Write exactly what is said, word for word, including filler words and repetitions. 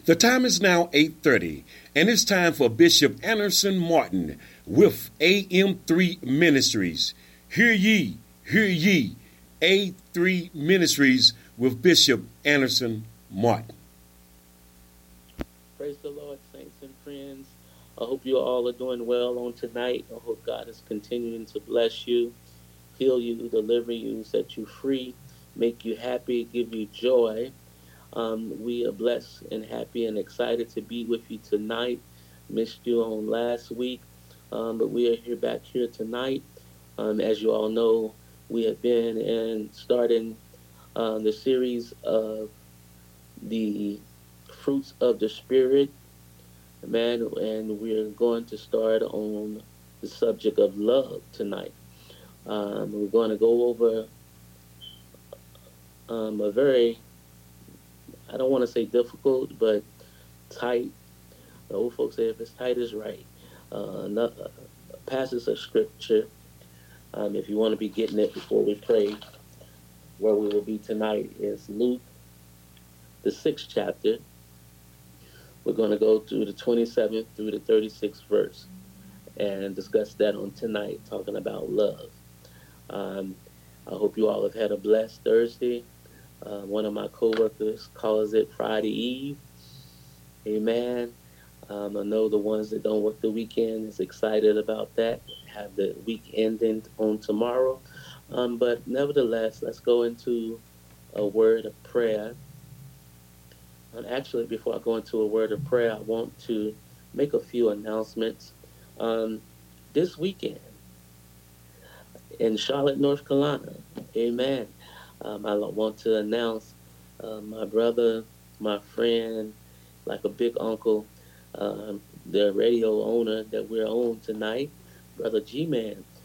The time is now eight thirty, and it's time for Bishop Anderson Martin with A M three Ministries. Hear ye, hear ye, A three Ministries with Bishop Anderson Martin. Praise the Lord, saints and friends. I hope you all are doing well on tonight. I hope God is continuing to bless you, heal you, deliver you, set you free, make you happy, give you joy. Um, we are blessed and happy and excited to be with you tonight. Missed you on last week, um, but we are here back here tonight. Um, as you all know, we have been in starting um, the series of the fruits of the Spirit, man, and we're going to start on the subject of love tonight. Um, we're going to go over um, a very, I don't want to say difficult, but tight. The old folks say if it's tight, it's right. Uh, another passage of scripture. Um, if you want to be getting it before we pray, where we will be tonight is Luke, the sixth chapter. We're going to go through the twenty-seventh through the thirty-sixth verse and discuss that on tonight, talking about love. Um, I hope you all have had a blessed Thursday. Uh, one of my coworkers calls it Friday Eve. Amen. Um, I know the ones that don't work the weekend is excited about that. Have the week ending on tomorrow. Um, but nevertheless, let's go into a word of prayer. And actually, before I go into a word of prayer, I want to make a few announcements. Um, this weekend in Charlotte, North Carolina, amen. Um, I want to announce uh, my brother, my friend, like a big uncle, um, the radio owner that we're on tonight, Brother G-Man.